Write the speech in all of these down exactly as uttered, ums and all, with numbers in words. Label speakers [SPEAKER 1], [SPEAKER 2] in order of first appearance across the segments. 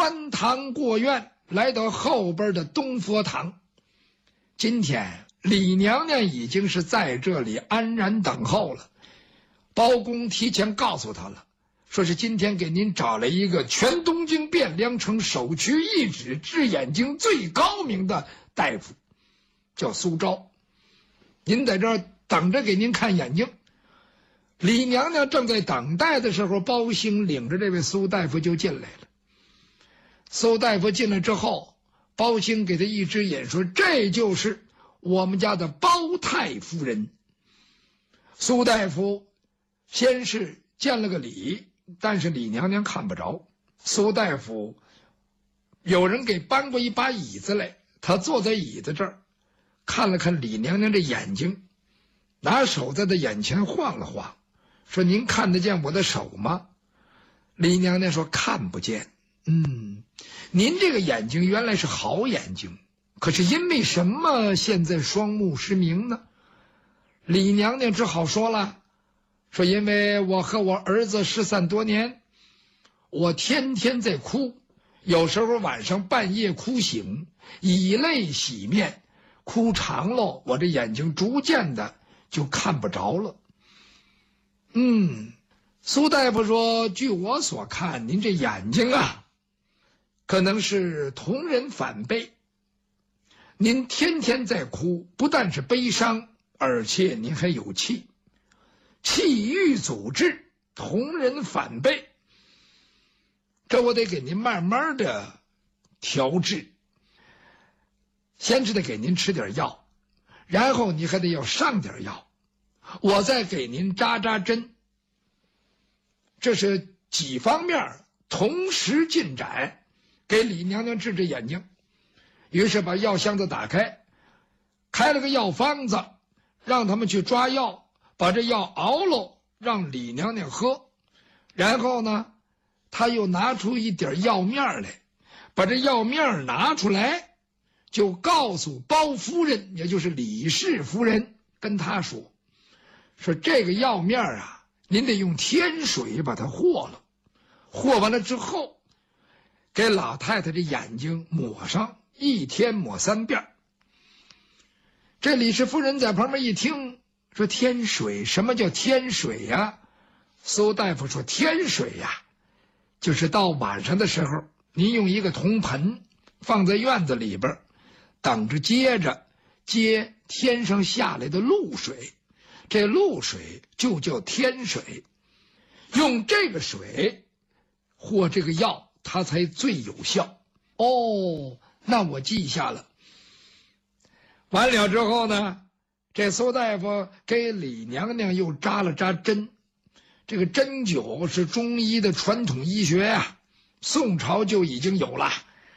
[SPEAKER 1] 穿堂过院，来到后边的东佛堂。今天李娘娘已经是在这里安然等候了。包公提前告诉他了，说是今天给您找了一个全东京汴梁城首屈一指、治眼睛最高明的大夫，叫苏昭。您在这儿等着给您看眼睛。李娘娘正在等待的时候，包兴领着这位苏大夫就进来了。苏大夫进来之后，包兴给他一只眼，说：“这就是我们家的包太夫人。”苏大夫先是见了个礼，但是李娘娘看不着。苏大夫有人给搬过一把椅子来，他坐在椅子这儿，看了看李娘娘这眼睛，拿手在他眼前晃了晃，说：“您看得见我的手吗？”李娘娘说：“看不见。”嗯，您这个眼睛原来是好眼睛，可是因为什么现在双目失明呢？李娘娘只好说了，说因为我和我儿子失散多年，我天天在哭，有时候晚上半夜哭醒，以泪洗面，哭长了，我这眼睛逐渐的就看不着了。嗯，苏大夫说，据我所看，您这眼睛啊，可能是同人反背。您天天在哭，不但是悲伤，而且您还有气，气郁阻滞，同人反背。这我得给您慢慢的调治，先是得给您吃点药，然后你还得要上点药，我再给您扎扎针。这是几方面同时进展，给李娘娘治治眼睛。于是把药箱子打开，开了个药方子，让他们去抓药，把这药熬了，让李娘娘喝。然后呢，他又拿出一点药面来，把这药面拿出来，就告诉包夫人，也就是李氏夫人，跟他说，说这个药面啊，您得用天水把它和了，和完了之后，给老太太的眼睛抹上，一天抹三遍。这李氏夫人在旁边一听，说天水，什么叫天水呀？苏大夫说，天水呀，就是到晚上的时候，您用一个铜盆放在院子里边，等着接着接天上下来的露水，这露水就叫天水，用这个水或这个药，它才最有效。哦，那我记下了。完了之后呢，这苏大夫给李娘娘又扎了扎针。这个针灸是中医的传统医学啊，宋朝就已经有了。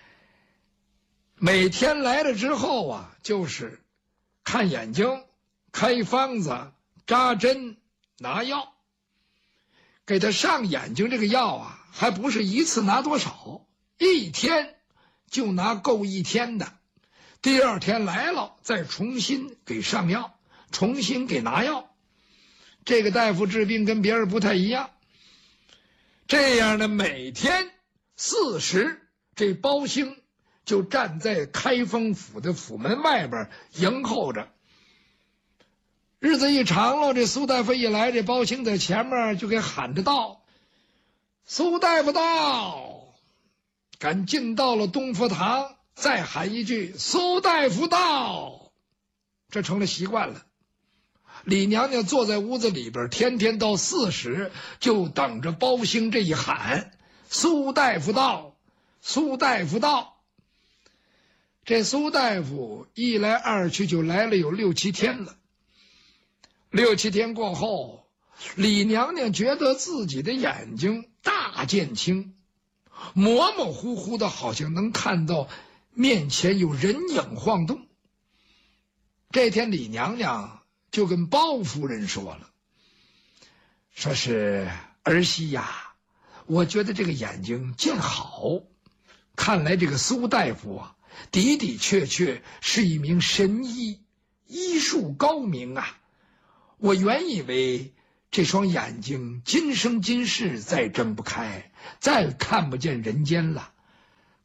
[SPEAKER 1] 每天来了之后啊，就是看眼睛，开方子，扎针，拿药。给他上眼睛这个药啊，还不是一次拿多少，一天就拿够一天的。第二天来了，再重新给上药，重新给拿药。这个大夫治病跟别人不太一样。这样的每天四时，这包兴就站在开封府的府门外边迎候着。日子一长了，这苏大夫一来，这包兴在前面就给喊着道：“苏大夫到！”赶进到了东佛堂，再喊一句：“苏大夫到！”这成了习惯了。李娘娘坐在屋子里边，天天到四时就等着包兴这一喊：“苏大夫到，苏大夫到。”这苏大夫一来二去就来了有六七天了。六七天过后，李娘娘觉得自己的眼睛大见清，模模糊糊的，好像能看到面前有人影晃动。这天李娘娘就跟包夫人说了，说是儿媳呀，我觉得这个眼睛见好，看来这个苏大夫啊，的的确确是一名神医，医术高明啊。我原以为这双眼睛今生今世再睁不开，再看不见人间了，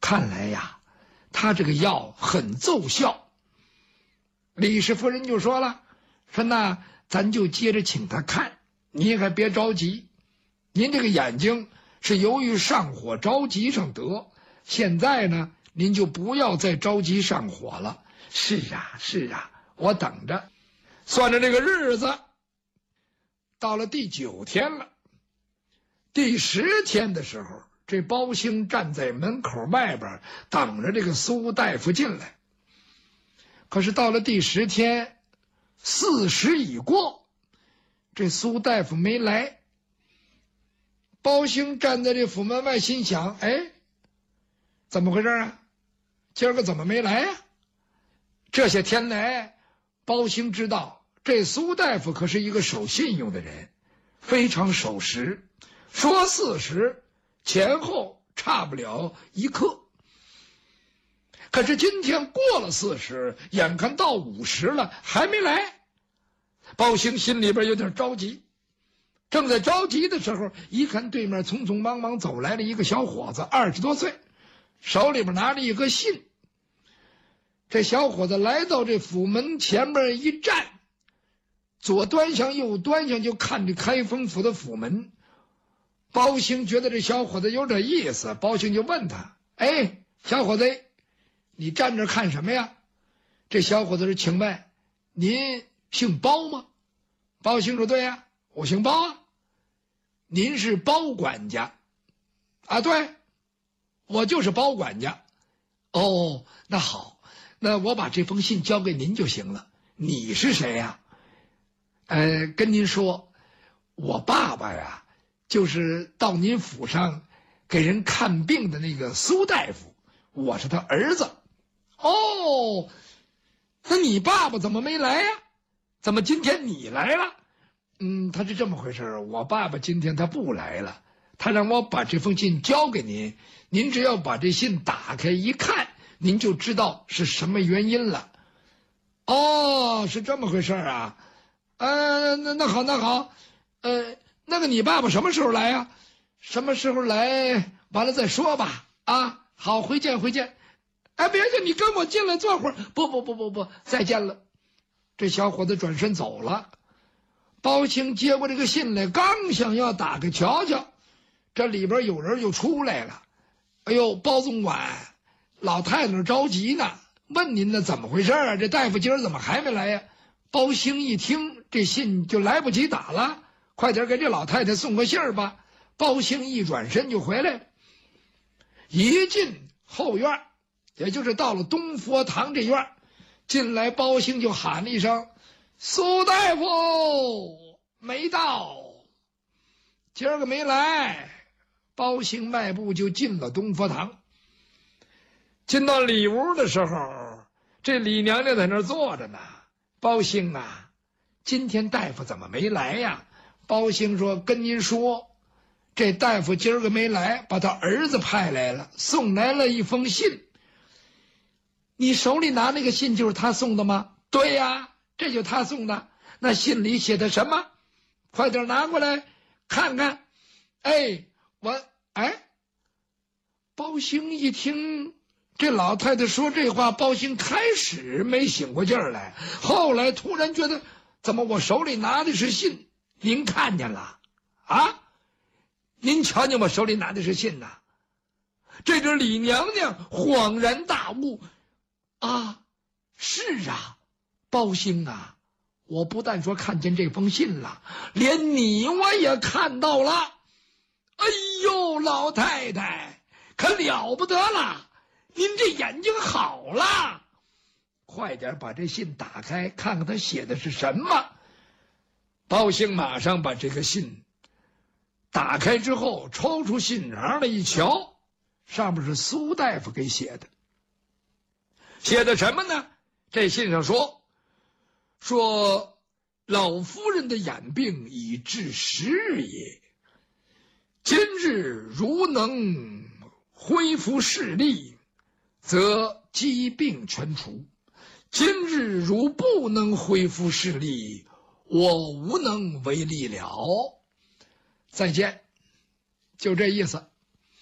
[SPEAKER 1] 看来呀，他这个药很奏效。李氏夫人就说了，说那咱就接着请他看，你还别着急，您这个眼睛是由于上火着急上得，现在呢您就不要再着急上火了。是啊是啊，我等着。算着这个日子，到了第九天了。第十天的时候，这包兴站在门口外边等着这个苏大夫进来。可是到了第十天，巳时已过，这苏大夫没来。包兴站在这府门外，心想：哎，怎么回事啊？今儿个怎么没来呀？这些天来，包兴知道这苏大夫可是一个守信用的人，非常守时，说四十前后差不了一刻。可是今天过了四十，眼看到五十了，还没来。包兴心里边有点着急，正在着急的时候，一看对面匆匆忙忙走来了一个小伙子，二十多岁，手里边拿着一个信。这小伙子来到这府门前面一站，左端详右端详，就看着开封府的府门。包兴觉得这小伙子有点意思，包兴就问他：哎，小伙子，你站这看什么呀？这小伙子说：请问您姓包吗？包兴说：对呀，我姓包啊。您是包管家？啊，对，我就是包管家。哦，那好，那我把这封信交给您就行了。你是谁呀？呃，跟您说，我爸爸呀，就是到您府上给人看病的那个苏大夫，我是他儿子。哦，那你爸爸怎么没来呀？怎么今天你来了？嗯，他是这么回事，我爸爸今天他不来了，他让我把这封信交给您，您只要把这信打开一看，您就知道是什么原因了。哦，是这么回事啊。呃，那那好那好，呃，那个你爸爸什么时候来呀？什么时候来完了再说吧。啊，好，回见回见。哎，别介，你跟我进来坐会儿。不不不不不，再见了。这小伙子转身走了。包兴接过这个信来，刚想要打开瞧瞧，这里边有人就出来了。哎呦，包总管，老太太着急呢，问您呢怎么回事啊？这大夫今儿怎么还没来呀？包兴一听这信就来不及打了，快点给这老太太送个信儿吧。包兴一转身就回来了，一进后院，也就是到了东佛堂这院，进来包兴就喊了一声：苏大夫没到。今儿个没来。包兴迈步就进了东佛堂。进到里屋的时候，这李娘娘在那儿坐着呢。包兴啊，今天大夫怎么没来呀？包兴说：跟您说，这大夫今儿个没来，把他儿子派来了，送来了一封信。你手里拿那个信就是他送的吗？对呀，这就他送的。那信里写的什么？快点拿过来看看。哎，我哎，包兴一听这老太太说这话，包兴开始没醒过劲儿来，后来突然觉得，怎么我手里拿的是信？您看见了啊？您瞧见我手里拿的是信呐？这阵李娘娘恍然大悟，啊，是啊，包兴啊，我不但说看见这封信了，连你我也看到了。哎呦，老太太可了不得了，您这眼睛好了，快点把这信打开看看他写的是什么。包兴马上把这个信打开之后，抽出信囊来一瞧，上面是苏大夫给写的。写的什么呢？这信上说说老夫人的眼病已至十日也，今日如能恢复视力，则疾病全除；今日如不能恢复视力，我无能为力了。再见，就这意思。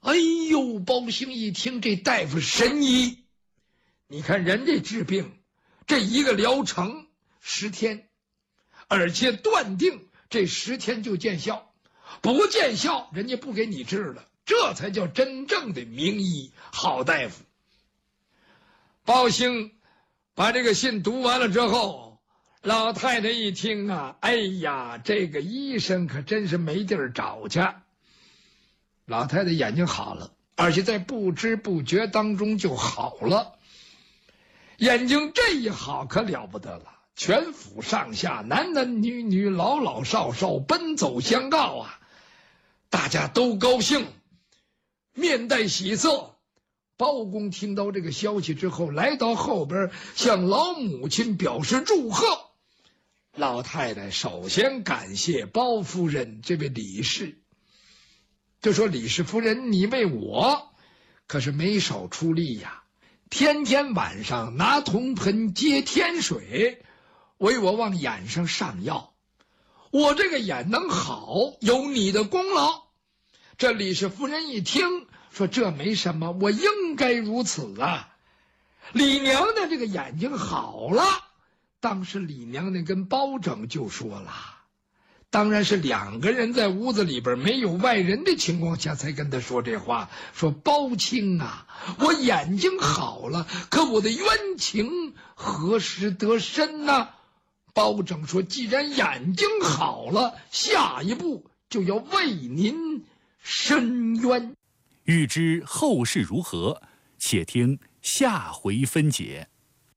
[SPEAKER 1] 哎呦，包兴一听这大夫神医，你看人家治病，这一个疗程十天，而且断定这十天就见效，不见效人家不给你治了，这才叫真正的名医好大夫。包兴把这个信读完了之后，老太太一听啊，哎呀，这个医生可真是没地儿找去。老太太眼睛好了，而且在不知不觉当中就好了。眼睛这一好可了不得了，全府上下男男女女老老少少奔走相告啊，大家都高兴，面带喜色。包公听到这个消息之后，来到后边向老母亲表示祝贺。老太太首先感谢包夫人这位李氏，就说李氏夫人，你为我可是没少出力呀，天天晚上拿铜盆接天水，为我往眼上上药，我这个眼能好有你的功劳。这李氏夫人一听说这没什么，我应该如此啊。李娘娘这个眼睛好了，当时李娘娘跟包拯就说了，当然是两个人在屋子里边没有外人的情况下才跟他说这话，说包青啊，我眼睛好了，可我的冤情何时得伸呢？包拯说，既然眼睛好了，下一步就要为您伸冤。
[SPEAKER 2] 欲知后事如何，且听下回分解。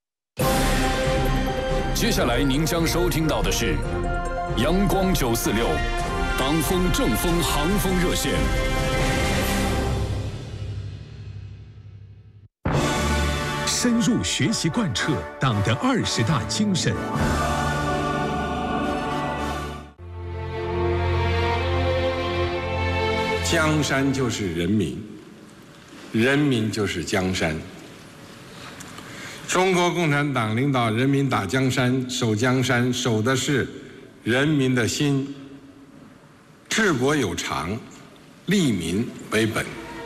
[SPEAKER 3] 接下来您将收听到的是阳光九四六党风正风航风热线。
[SPEAKER 4] 深入学习贯彻党的二十大精神。
[SPEAKER 5] 江山就是人民，人民就是江山。中国共产党领导人民打江山、守江山，守的是人民的心。治国有常，利民为本。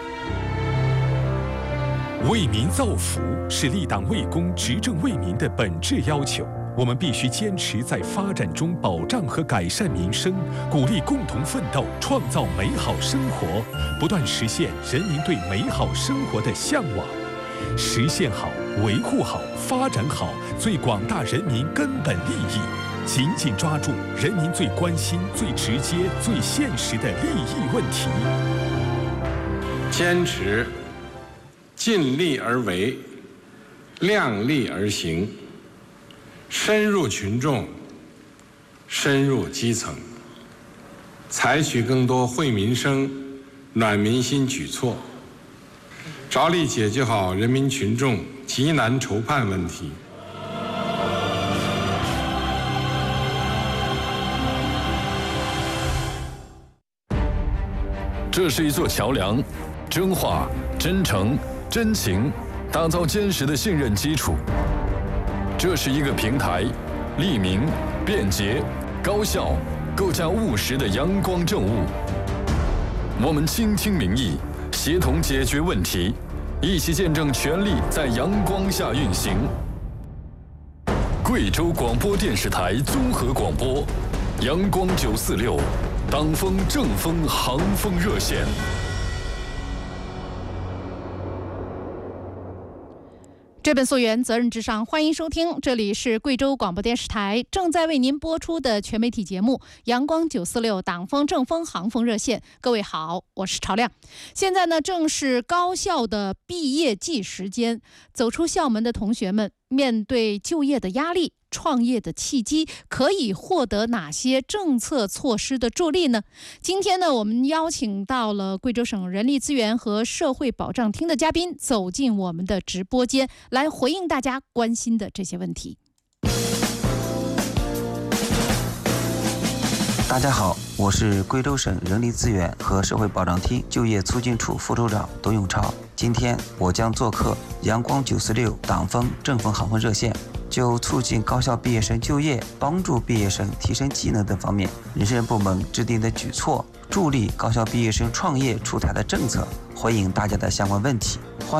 [SPEAKER 4] 为民造福是立党为公、执政为民的本质要求。我们必须坚持在发展中保障和改善民生，鼓励共同奋斗，创造美好生活，不断实现人民对美好生活的向往，实现好、维护好、发展好最广大人民根本利益，紧紧抓住人民最关心、最直接、最现实的利益问题，
[SPEAKER 5] 坚持尽力而为，量力而行，深入群众，深入基层，采取更多惠民生、暖民心举措，着力解决好人民群众急难愁盼问题。
[SPEAKER 3] 这是一座桥梁，真话、真诚、真情，打造坚实的信任基础。这是一个平台，利民、便捷、高效，构架务实的阳光政务。我们倾听民意，协同解决问题，一起见证权力在阳光下运行。贵州广播电视台综合广播，阳光九四六，党风正风航风热线。
[SPEAKER 6] 追本溯源，责任至上，欢迎收听，这里是贵州广播电视台正在为您播出的全媒体节目《阳光九四六党风正风航风热线》。各位好，我是朝亮。现在呢，正是高校的毕业季时间，走出校门的同学们，面对就业的压力、创业的契机，可以获得哪些政策措施的助力呢？今天呢，我们邀请到了贵州省人力资源和社会保障厅的嘉宾走进我们的直播间，来回应大家关心的这些问题。
[SPEAKER 7] 大家好，我是贵州省人力资源和社会保障厅就业促进处副处长董永超。今天我将做客阳光九四六党风正风航风热线，就促进高校毕业生就业、帮助毕业生提升技能等方面，人事部门制定的举措助力高校毕业生创业出台的政策，回应大家的相关问题。欢